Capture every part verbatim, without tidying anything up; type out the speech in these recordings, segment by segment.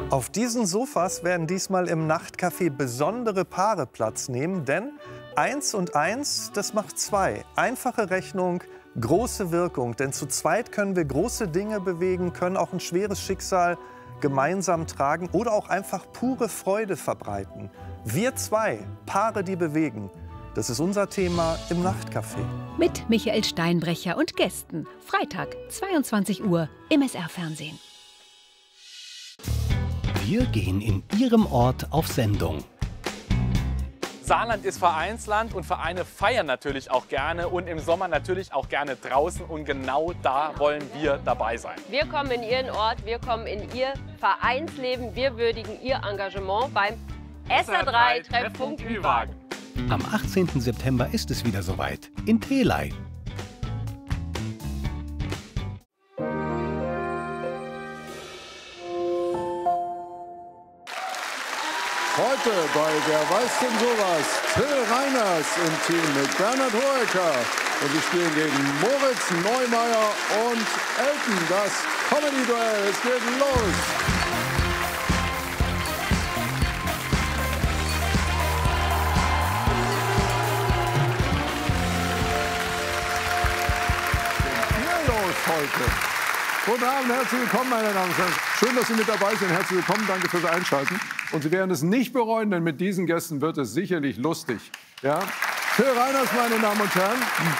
Auf diesen Sofas werden diesmal im Nachtcafé besondere Paare Platz nehmen, denn eins und eins, das macht zwei. Einfache Rechnung, große Wirkung, denn zu zweit können wir große Dinge bewegen, können auch ein schweres Schicksal gemeinsam tragen oder auch einfach pure Freude verbreiten. Wir zwei, Paare, die bewegen. Das ist unser Thema im Nachtcafé. Mit Michael Steinbrecher und Gästen. Freitag, zweiundzwanzig Uhr im S R-Fernsehen. Wir gehen in Ihrem Ort auf Sendung. Saarland ist Vereinsland und Vereine feiern natürlich auch gerne und im Sommer natürlich auch gerne draußen und genau da wollen wir dabei sein. Wir kommen in Ihren Ort, wir kommen in Ihr Vereinsleben, wir würdigen Ihr Engagement beim S R drei Treffpunkt Ü-Wagen. Am achtzehnten September ist es wieder soweit in Telei. Heute bei Wer weiß denn sowas? Till Reiners im Team mit Bernhard Hoeker. Und sie spielen gegen Moritz Neumeier und Elton. Das Comedy-Duell. Es geht los. Hier los heute. Guten Abend, herzlich willkommen, meine Damen und Herren. Schön, dass Sie mit dabei sind. Herzlich willkommen, danke fürs Einschalten. Und Sie werden es nicht bereuen, denn mit diesen Gästen wird es sicherlich lustig. Ja? Till Reiners, meine Damen und Herren.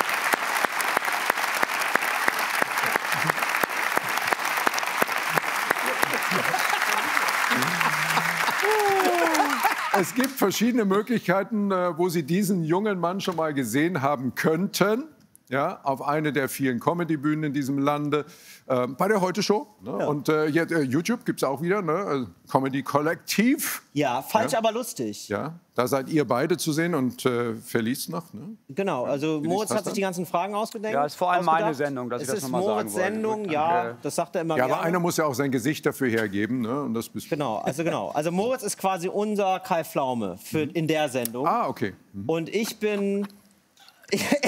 Es gibt verschiedene Möglichkeiten, wo Sie diesen jungen Mann schon mal gesehen haben könnten. Ja, auf eine der vielen Comedy-Bühnen in diesem Lande, äh, bei der Heute-Show. Ne? Ja. Und äh, jetzt, äh, YouTube gibt es auch wieder, ne? Comedy-Kollektiv. Ja, falsch, ja. aber lustig. Ja, da seid ihr beide zu sehen und äh, Felice noch. Ne? Genau, also Felice Moritz hat sich dann? die ganzen Fragen ausgedacht. Ja, ist vor allem meine Sendung, dass ich es das nochmal sagen wollte. Es ist Moritz' Sendung, ja, das sagt er immer Ja, aber gerne. einer muss ja auch sein Gesicht dafür hergeben. Ne? Und das bist Genau, also genau. Also Moritz ist quasi unser Kai Pflaume für, mhm. in der Sendung. Ah, okay. Mhm. Und ich bin... Ich, ich,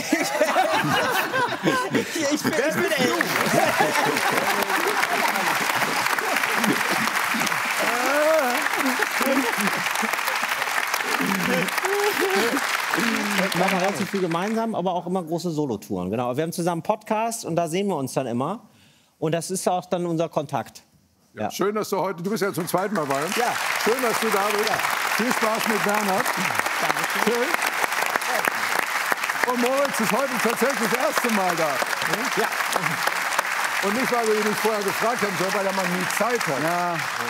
ich bin, ich bin Elton. Wir machen relativ viel gemeinsam, aber auch immer große Solotouren. Genau. Wir haben zusammen einen Podcast und da sehen wir uns dann immer. Und das ist auch dann unser Kontakt. Ja, Ja. schön, dass du heute, du bist ja zum zweiten Mal bei uns. Ja. Schön, dass du da bist. Ja. Viel Spaß mit Bernhard. Dankeschön. Schön. Und Moritz ist heute tatsächlich das erste Mal da. Ja. Und nicht, weil wir ihn nicht vorher gefragt haben, sondern weil er mal nie Zeit hat. Ja.